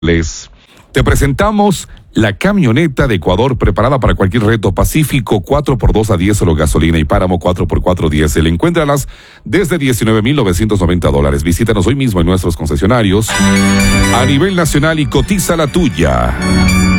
Te presentamos la camioneta de Ecuador preparada para cualquier reto. Pacífico 4x2 a diésel o gasolina y Páramo 4x4 diésel. Encuéntralas desde $19,990. Visítanos hoy mismo en nuestros concesionarios a nivel nacional y cotiza la tuya.